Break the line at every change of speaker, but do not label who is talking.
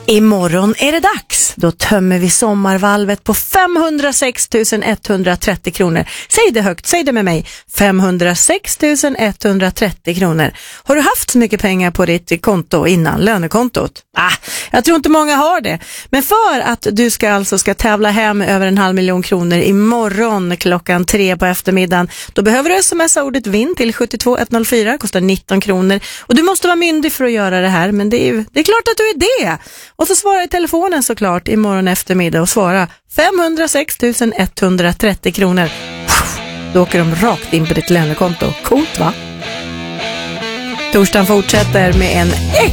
Imorgon är det dags. Då tömmer vi sommarvalvet på 506 130 kronor. Säg det högt, säg det med mig. 506 130 kronor. Har du haft så mycket pengar på ditt konto innan, lönekontot? Jag tror inte många har det. Men för att du ska tävla hem över 500 000 kronor imorgon klockan 3 på eftermiddagen, då behöver du smsa ordet vinn till 72104, kostar 19 kronor. Och du måste vara myndig för att göra det här, men det är klart att du är det. Och så svara i telefonen såklart imorgon eftermiddag och svara 506 130 kronor. Då åker de rakt in på ditt lönekonto. Coolt, va? Torsdagen fortsätter med en